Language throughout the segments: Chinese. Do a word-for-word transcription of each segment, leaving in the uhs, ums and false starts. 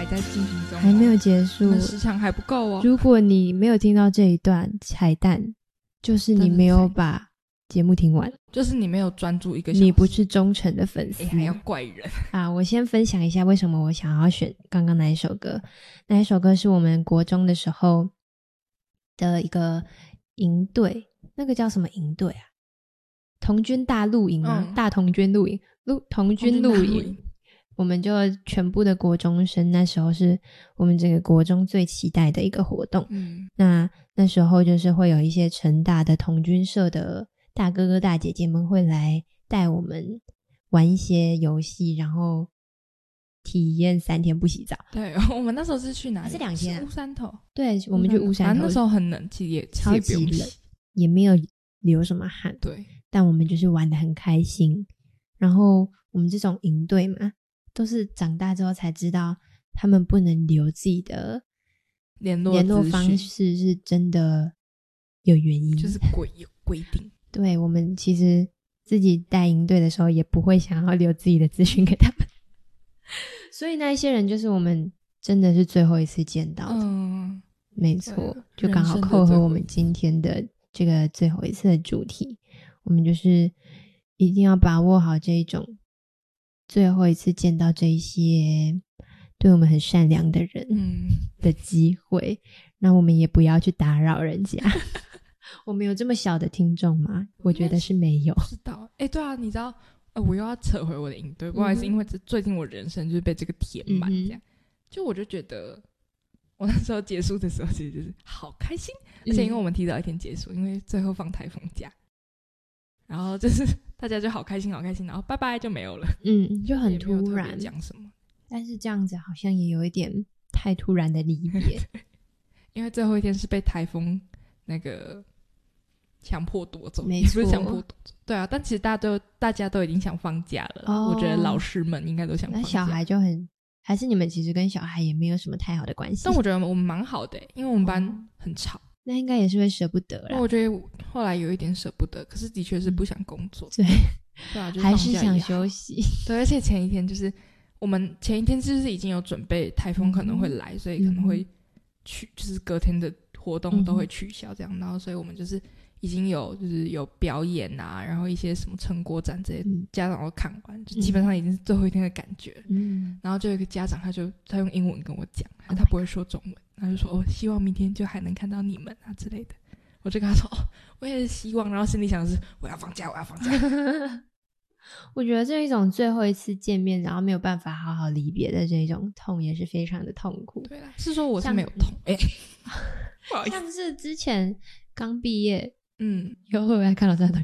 在进行中、哦， 还没有结束， 时长还不够哦。 如果你没有听到这一段彩蛋，就是你没有把节目听完， 就是你没有专注一个小时， 你不是忠诚的粉丝， 还要怪人啊！我先分享一下为什么我想要选刚刚那一首歌。那一首歌是我们国中的时候的一个营队，那个叫什么营队啊？童军大露营吗？嗯、大童军露营，露童军露营。我们就全部的国中生，那时候是我们整个国中最期待的一个活动。嗯，那那时候就是会有一些成大的童军社的大哥哥大姐姐们会来带我们玩一些游戏，然后体验三天不洗澡。 对，我们那时候是去哪里？ 是两天、啊， 乌山头。 对，我们去乌山头。 那时候很冷，其实也超级冷，也没有流什么汗。 对， 但我们就是玩得很开心。然后我们这种营队嘛，都是长大之后才知道他们不能留自己的联络联络方式，是真的有原因， 就是规有规定。 对，我们其实自己带营队的时候也不会想要留自己的资讯给他们，所以那一些人就是我们真的是最后一次见到的。嗯，没错，就刚好扣合我们今天的这个最后一次的主题，我们就是一定要把握好这一种最后一次见到这一些对我们很善良的人的机会，那、嗯、我们也不要去打扰人家。我们有这么小的听众吗？我觉得是没有。 不知道，哎，对啊，你知道，呃，我又要扯回我的营队，不好意思，嗯、因为最近我人生就是被这个填满，这样、嗯，就我就觉得，我那时候结束的时候，其实就是好开心，而且因为我们提早一天结束，因为最后放台风假。然后就是大家就好开心好开心，然后拜拜就没有了。嗯， 就很突然讲什么， 但是这样子好像也有一点太突然的离别。 因为最后一天是被台风那个强迫夺走， 没错， 不是强迫夺走。对啊，但其实大家都大家都已经想放假了、哦、我觉得老师们应该都想放假。 那小孩就很，还是你们其实跟小孩也没有什么太好的关系？ 但我觉得我们蛮好的、欸、因为我们班很吵、哦， 那应该也是会舍不得啦。 我觉得后来有一点舍不得，可是的确是不想工作。 对， 对啊，就还是想休息。 对，而且前一天就是我们前一天就是已经有准备台风可能会来、嗯、所以可能会取，就是隔天的活动都会取消这样、嗯、然后所以我们就是已经有就是有表演啊，然后一些什么成果展这些、嗯、家长都看完，就基本上已经是最后一天的感觉。嗯，然后就有一个家长他就他用英文跟我讲，他不会说中文，他就说哦，希望明天就还能看到你们啊之类的。我就跟他说哦，我也是希望，然后心里想的是我要放假我要放假。 我觉得这一种最后一次见面然后没有办法好好离别的这一种痛也是非常的痛苦。 对啦，是说我是没有痛哎、欸，不好意思， 像是之前刚毕业，嗯，以后会不会看到这段？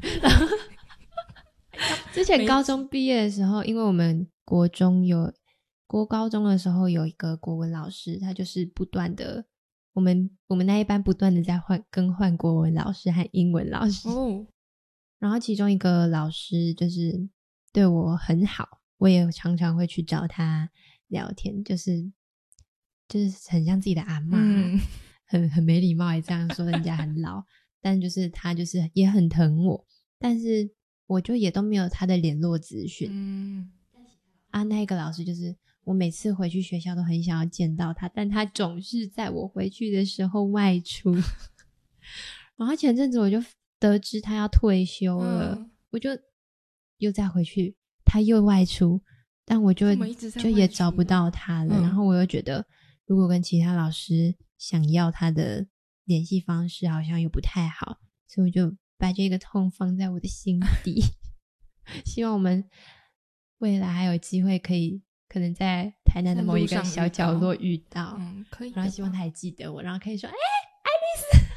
之前高中毕业的时候，因为我们国中有国高中的时候有一个国文老师，他就是不断的，我们我们那一班不断的在换更换国文老师和英文老师。哦，然后其中一个老师就是对我很好，我也常常会去找他聊天，就是就是很像自己的阿嬷、嗯、很很没礼貌也这样说人家很老。但就是他就是也很疼我，但是我就也都没有他的联络资讯。嗯，啊，那个老师就是我每次回去学校都很想要见到他，但他总是在我回去的时候外出。然后前阵子我就得知他要退休了、嗯、我就又再回去，他又外出，但我就就也找不到他了、嗯、然后我又觉得如果跟其他老师想要他的联系方式好像又不太好，所以我就把这个痛放在我的心底。希望我们未来还有机会可以可能在台南的某一个小角落遇到， 嗯，可以。 然后希望他还记得我，然后可以说哎、欸，爱丽丝。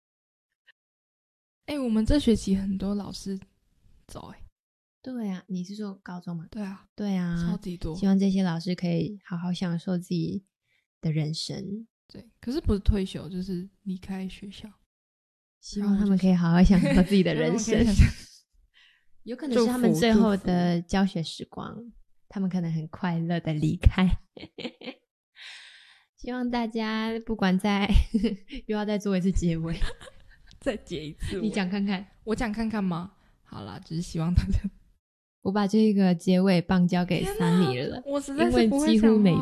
哎、欸，我们这学期很多老师走哎、欸。 对啊，你是说高中吗？ 对啊， 对啊， 超级多。 希望这些老师可以好好享受自己的人生。 对，可是不是退休就是离开学校， 希望他们可以好好享受自己的人生。有可能是他们最后的教学时光，他们可能很快乐的离开。希望大家不管在又要再做一次结尾， 再结一次， 你讲看看， 我讲看看吗？好啦，只是希望大家， 我把这个结尾棒交给Sunny了， 我实在是不会因为几乎每